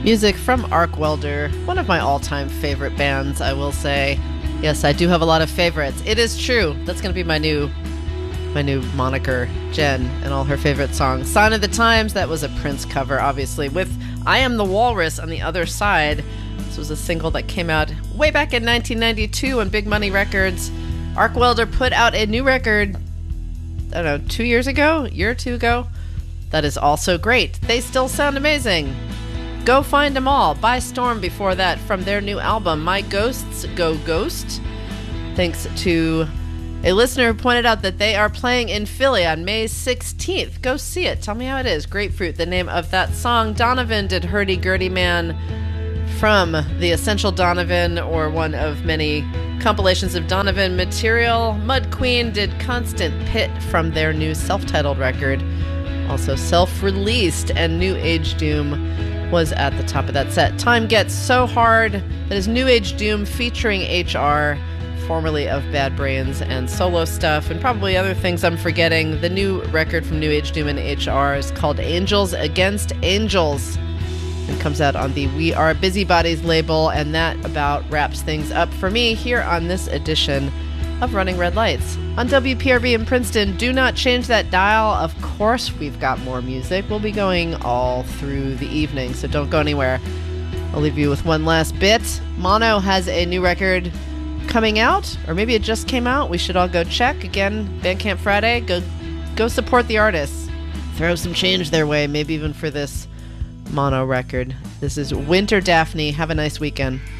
Music from Arc Welder, one of my all-time favorite bands, I will say. Yes, I do have a lot of favorites. It is true. That's going to be my new moniker, Jen, and all her favorite songs. Sign of the Times, that was a Prince cover, obviously, with I Am the Walrus on the other side. This was a single that came out way back in 1992 on Big Money Records. Arc Welder put out a new record, I don't know, 2 years ago? A year or two ago? That is also great. They still sound amazing. Go Find 'Em All by Storm before that from their new album, My Ghosts Go Ghost. Thanks to a listener who pointed out that they are playing in Philly on May 16th. Go see it. Tell me how it is. Grapefruit, the name of that song. Donovan did Hurdy Gurdy Man from the Essential Donovan, or one of many compilations of Donovan material. Mud Queen did Constant Pit from their new self-titled record. Also self-released, and New Age Doom was at the top of that set. Time Gets So Hard. That is New Age Doom featuring HR, formerly of Bad Brains, and solo stuff, and probably other things I'm forgetting. The new record from New Age Doom and HR is called Angels Against Angels. It comes out on the We Are Busybodies label, and that about wraps things up for me here on this edition of Running Red Lights. On WPRB in Princeton, do not change that dial. Of course, we've got more music. We'll be going all through the evening, so don't go anywhere. I'll leave you with one last bit. Mono has a new record coming out, or maybe it just came out. We should all go check. Again, Bandcamp Friday. Go support the artists. Throw some change their way, maybe even for this Mono record. This is Winter Daphne. Have a nice weekend.